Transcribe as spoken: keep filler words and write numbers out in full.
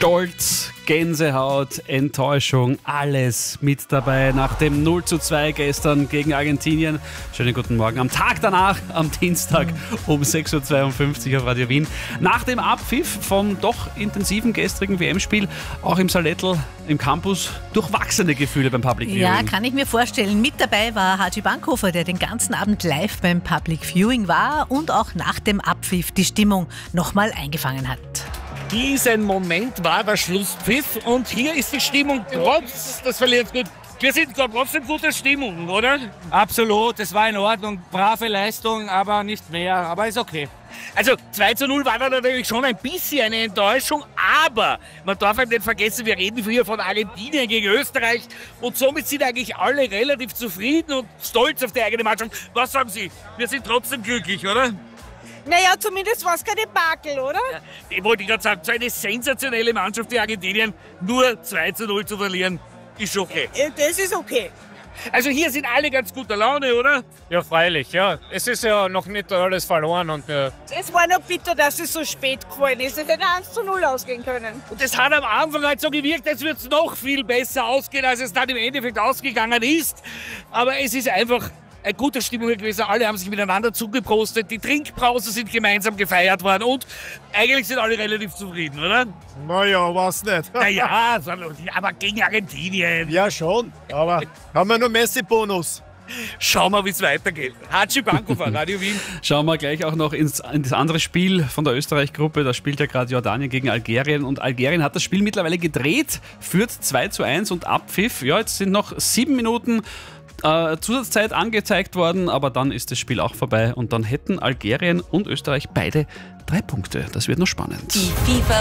Stolz, Gänsehaut, Enttäuschung, alles mit dabei nach dem null zu zwei gestern gegen Argentinien. Schönen guten Morgen. Am Tag danach, am Dienstag um sechs Uhr zweiundfünfzig auf Radio Wien. Nach dem Abpfiff vom doch intensiven gestrigen W M-Spiel, auch im Salettl, im Campus, durchwachsene Gefühle beim Public Viewing. Ja, kann ich mir vorstellen. Mit dabei war Haji Bankhofer, der den ganzen Abend live beim Public Viewing war und auch nach dem Abpfiff die Stimmung nochmal eingefangen hat. Diesen Moment war der Schlusspfiff und hier ist die Stimmung trotz des Verlierens gut. Wir sind trotzdem guter Stimmung, oder? Absolut, es war in Ordnung. Brave Leistung, aber nicht mehr. Aber ist okay. Also zwei zu null war da natürlich schon ein bisschen eine Enttäuschung, aber man darf halt nicht vergessen, wir reden hier von Argentinien gegen Österreich und somit sind eigentlich alle relativ zufrieden und stolz auf die eigene Mannschaft. Was sagen Sie? Wir sind trotzdem glücklich, oder? Naja, zumindest war es keine Bakel, oder? Ja, ich wollte gerade sagen, so eine sensationelle Mannschaft wie Argentinien, nur zwei zu null zu verlieren, ist okay. Das ist okay. Also hier sind alle ganz guter Laune, oder? Ja, freilich, ja. Es ist ja noch nicht alles verloren. Und, äh Es war noch bitter, dass es so spät gefallen ist. Es hätte eins zu null ausgehen können. Und das hat am Anfang halt so gewirkt, als würde es noch viel besser ausgehen, als es dann im Endeffekt ausgegangen ist. Aber es ist einfach eine gute Stimmung gewesen. Alle haben sich miteinander zugeprostet. Die Trinkpausen sind gemeinsam gefeiert worden. Und eigentlich sind alle relativ zufrieden, oder? Naja, was nicht. Naja, aber gegen Argentinien. Ja, schon. Aber haben wir nur Messi-Bonus. Schauen wir, wie es weitergeht. Haji Bankhofer, Radio Wien. Schauen wir gleich auch noch ins, in das andere Spiel von der Österreich-Gruppe. Da spielt ja gerade Jordanien gegen Algerien. Und Algerien hat das Spiel mittlerweile gedreht, führt zwei zu eins und Abpfiff. Ja, jetzt sind noch sieben Minuten äh, Zusatzzeit angezeigt worden, aber dann ist das Spiel auch vorbei. Und dann hätten Algerien und Österreich beide drei Punkte. Das wird noch spannend. Die FIFA